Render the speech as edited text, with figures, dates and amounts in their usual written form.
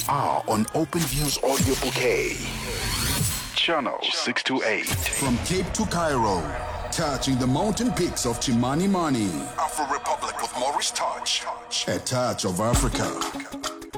are on OpenView's audio bouquet. Channel 628. From Cape to Cairo, touching the mountain peaks of Chimani Mani. Afro Republic with Maurice Touch. A touch of Africa.